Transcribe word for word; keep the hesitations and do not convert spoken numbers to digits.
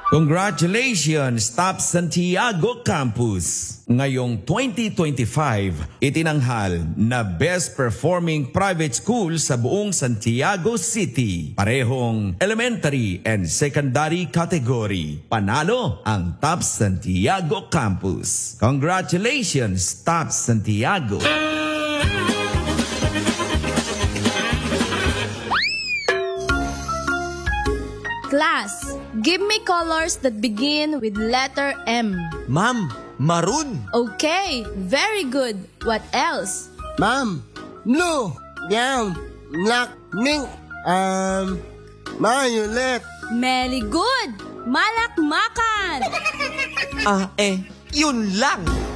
Congratulations, Top Santiago Campus! Ngayong twenty twenty-five, itinanghal na Best Performing Private School sa buong Santiago City. Parehong elementary and secondary category. Panalo ang Top Santiago Campus. Congratulations, Top Santiago! Class, give me colors that begin with letter M. Ma'am, maroon. Okay, very good. What else? Ma'am, blue, brown, black, pink, um, violet. Very good. Malakmakan. Ah, eh, yun lang.